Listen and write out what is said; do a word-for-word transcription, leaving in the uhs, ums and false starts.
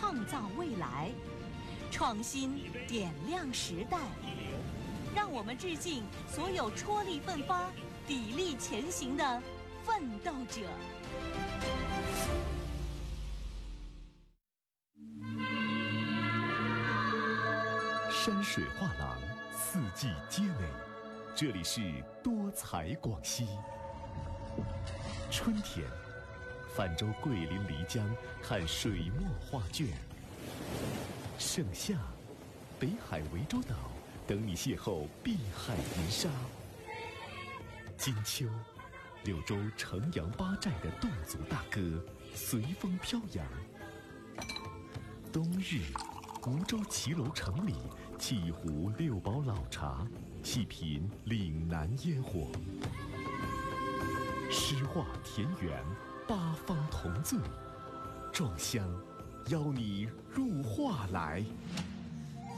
创造未来，创新点亮时代。让我们致敬所有踔厉奋发、砥砺前行的奋斗者。 山水画廊，四季皆美。这里是多彩广西。春天，泛舟桂林漓江，看水墨画卷。盛夏，北海涠洲岛等你邂逅碧海银沙。金秋，柳州城阳八寨的侗族大歌随风飘扬。冬日，梧州骑楼城里沏一壶六堡老茶，细品岭南烟火。诗画田园，八方同醉，壮乡邀你入画来。